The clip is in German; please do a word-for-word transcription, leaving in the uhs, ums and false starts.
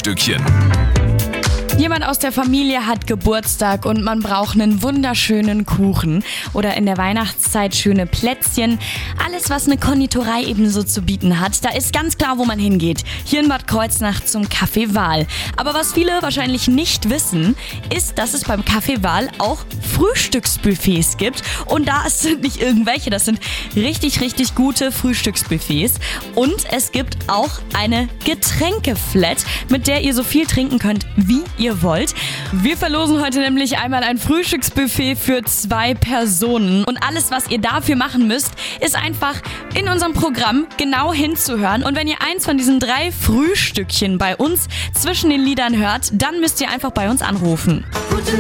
Frühstückchen. Jemand aus der Familie hat Geburtstag und man braucht einen wunderschönen Kuchen oder in der Weihnachtszeit schöne Plätzchen. Alles, was eine Konditorei ebenso zu bieten hat, da ist ganz klar, wo man hingeht. Hier in Bad Kreuznach zum Café Wahl. Aber was viele wahrscheinlich nicht wissen, ist, dass es beim Café Wahl auch Frühstücksbuffets gibt. Und da sind nicht irgendwelche, das sind richtig, richtig gute Frühstücksbuffets. Und es gibt auch eine Getränkeflat, mit der ihr so viel trinken könnt, wie ihr wollt. Wir verlosen heute nämlich einmal ein Frühstücksbuffet für zwei Personen. Und alles, was ihr dafür machen müsst, ist einfach in unserem Programm genau hinzuhören. Und wenn ihr eins von diesen drei Frühstückchen bei uns zwischen den Liedern hört, dann müsst ihr einfach bei uns anrufen. Gute